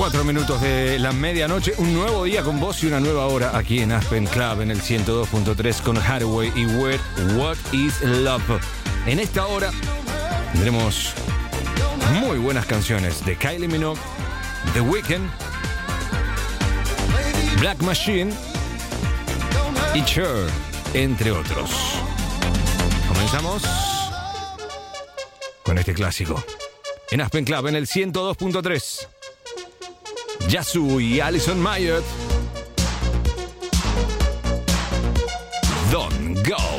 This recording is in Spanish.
4 minutos de la medianoche, un nuevo día con vos y una nueva hora aquí en Aspen Club en el 102.3 con Hathaway y What is Love. En esta hora tendremos muy buenas canciones de Kylie Minogue, The Weeknd, Black Machine y Cher, entre otros. Comenzamos con este clásico en Aspen Club en el 102.3. Yazoo y Alison Mayer. Don't Go.